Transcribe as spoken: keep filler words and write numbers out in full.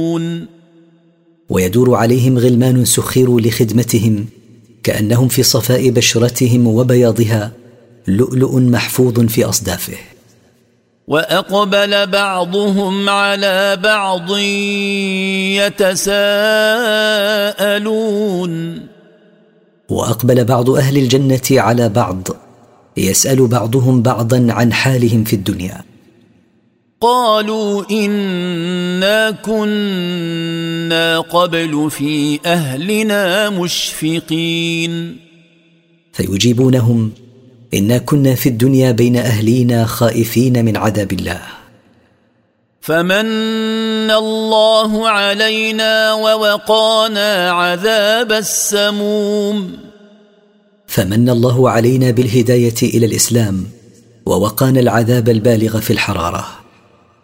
ويدور عليهم غلمان سخروا لخدمتهم كأنهم في صفاء بشرتهم وبياضها لؤلؤ محفوظ في أصدافه. وأقبل بعضهم على بعض يتساءلون. وأقبل بعض أهل الجنة على بعض يسأل بعضهم بعضا عن حالهم في الدنيا. قالوا إنا كنا قبل في أهلنا مشفقين. فيجيبونهم إنا كنا في الدنيا بين أهلينا خائفين من عذاب الله. فمن الله علينا ووقانا عذاب السموم. فمن الله علينا بالهداية إلى الإسلام ووقانا العذاب البالغ في الحرارة.